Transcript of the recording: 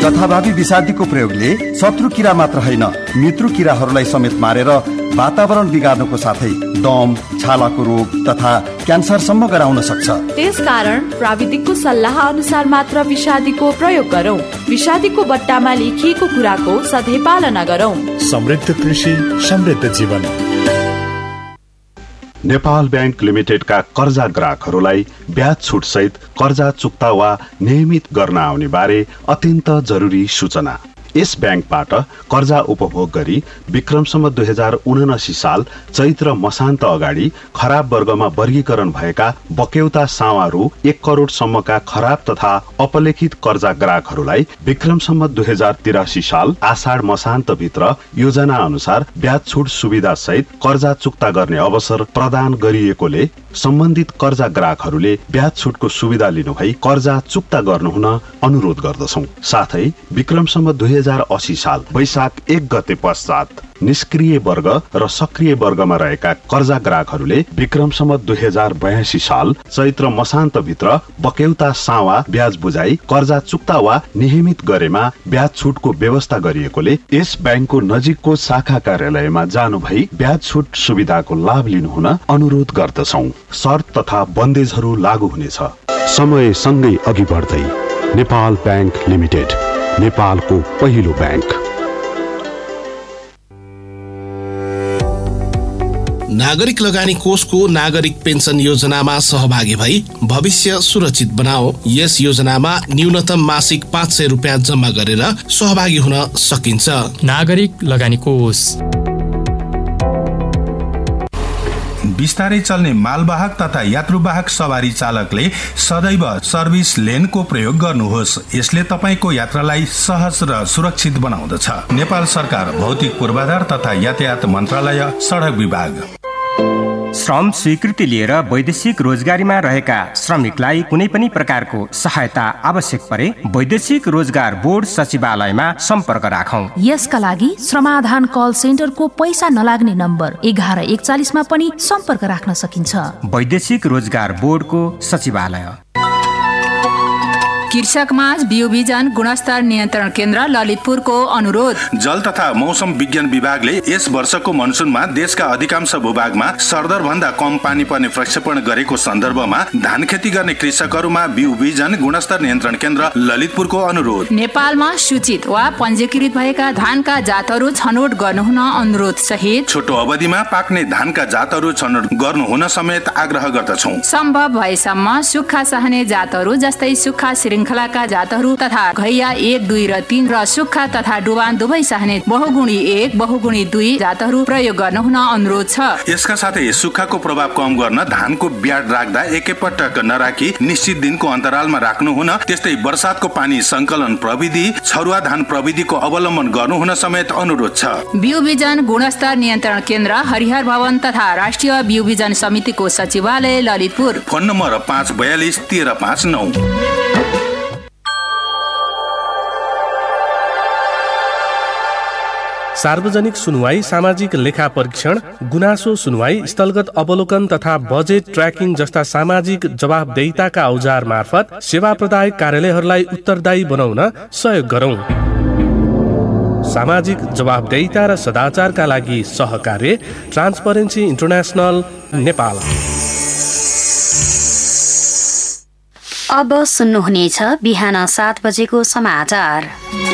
जथाभावी विषादीको प्रयोगले शत्रु किरा मात्र होइन मित्र किराहरूलाई समेत मारेर वातावरण बिगार्नुको साथै दम, छालाको रोग तथा क्यान्सरसम्म गराउन सक्छ। त्यसकारण प्राविधिकको सल्लाह अनुसार मात्र विषादीको प्रयोग गरौं। विषादीको बट्टामा लेखिएको कुराको सधैँ पालना गरौं। समृद्ध कृषि, समृद्ध जीवन। नेपाल बैंक लिमिटेडका कर्जा ग्राहकहरूलाई ब्याज छुट सहित कर्जा चुक्ता वा नियमित गर्न आउने बारे अत्यन्त जरुरी सूचना। यस ब्याङ्कबाट कर्जा उपभोग गरी विक्रमसम्म 2079 साल चैत्र मसान्त अगाडि खराब वर्गमा वर्गीकरण भएका बक्यौता सावा रु 1 करोडसम्मका खराब तथा अपलेखित कर्जा ग्राहकहरूलाई विक्रमसम्म 2083 साल आषाढ मसान्त भित्र योजना अनुसार ब्याज छुट सुविधा सहित कर्जा चुक्ता गर्ने अवसर प्रदान गरिएकोले सम्बन्धित कर्जा ग्राहकहरूले ब्याज छुटको सुविधा लिनुभई कर्जा चुक्ता गर्नुहुन अनुरोध गर्दछौं। साथै विक्रमसम्म 2080 साल वैशाख 1 गते पश्चात निष्क्रिय वर्ग र सक्रिय वर्गमा रहेका कर्जा ग्राहकहरूले विक्रमसम्म 2082 साल चैत्र मसान्त भित्र बक्यौता सावा ब्याज बुझाई कर्जा चुक्ता वा नियमित गरेमा ब्याज छुटको व्यवस्था गरिएकोले यस ब्याङ्कको नजिकको शाखा कार्यालयमा जानु भई ब्याज छुट सुविधाको लाभ लिनुहुन अनुरोध गर्दछौं। शर्त तथा बन्देजहरू लागू हुनेछ। समय सँगै अघि बढ्दै नेपाल बैंक लिमिटेड, नेपालको पहिलो ब्याङ्क। नागरिक लगानी कोषको नागरिक पेन्सन योजनामा सहभागी भई भविष्य सुरक्षित बनाओ। यस योजनामा न्यूनतम मासिक 500 रुपियाँ जम्मा गरेर सहभागी हुन सकिन्छ। नागरिक लगानी कोष। बिस्तारै चल्ने मालवाहक तथा यात्रुवाहक सवारी चालकले सदैव सर्भिस लेनको प्रयोग गर्नुहोस्। यसले तपाईको यात्रालाई सहज र सुरक्षित बनाउँदछ। नेपाल सरकार भौतिक पूर्वाधार तथा यातायात मन्त्रालय, सडक विभाग। श्रम स्वीकृति लिएर वैदेशिक रोजगारीमा रहेका श्रमिकलाई कुनै पनि प्रकारको सहायता आवश्यक परे वैदेशिक रोजगार बोर्ड सचिवालयमा सम्पर्क राखौं। यसका लागि श्रमाधान कल सेन्टरको पैसा नलाग्ने नम्बर 1141 मा पनि सम्पर्क राख्न सकिन्छ। वैदेशिक रोजगार बोर्डको सचिवालय। कृषकमाझ बिउबिजन गुणस्तर नियन्त्रण केन्द्र ललितपुरको अनुरोध। जल तथा मौसम विज्ञान विभागले यस वर्षको मनसुनमा देशका अधिकांश भूभागमा सरदर भन्दा कम पानी पर्ने प्रक्षेपण गरेको सन्दर्भमा धान खेती गर्ने कृषकहरूमा बिउबिजन गुणस्तर नियन्त्रण केन्द्र ललितपुरको अनुरोध। नेपालमा सूचित वा पञ्जीकृत भएका धानका जातहरू छनौट गर्नुहुन अनुरोध सहित छोटो अवधिमा पाक्ने धानका जातहरू छनौट गर्नुहुन समेत आग्रह गर्दछौं। सम्भव भएसम्म सुक्खा सहने जातहरू जस्तै सुक्खा श्रृङ्खलाका जातहरू तथा घैया 1, 2 र 3 र सुक्खा तथा डुबान दुवै सहने बहुगुणी 1, बहुगुणी 2 जातहरू प्रयोग गर्नुहुन अनुरोध छ। यसका साथै सुक्खाको प्रभाव कम गर्न धानको ब्याड राख्दा एकैपटक नराखी निश्चित दिनको अन्तरालमा राख्नुहुन, त्यस्तै वर्षातको पानी संकलन प्रविधि, छरुवा धान प्रविधिको अवलम्बन गर्नुहुन समेत अनुरोध छ। बिउबिजन गुणस्तर नियन्त्रण केन्द्र हरिहर भवन तथा राष्ट्रिय बिउबिजन समितिको सचिवालय ललितपुर। Phone number 542 1359। सार्वजनिक सुनवाई, सामाजिक लेखा परीक्षण, गुनासो सुनवाई, स्थलगत अवलोकन तथा बजेट ट्र्याकिङ जस्ता सामाजिक जवाबदेहिताका औजार मार्फत सेवा प्रदायक कार्यालयहरूलाई उत्तरदायी बनाउन सहयोग गरौं। सामाजिक जवाबदेहिता र सदाचारका लागि सहकार्य, ट्रान्सपरेन्सी इन्टरनेशनल, नेपाल। अब सुन्नुहुनेछ बिहान 7 बजेको समाचार।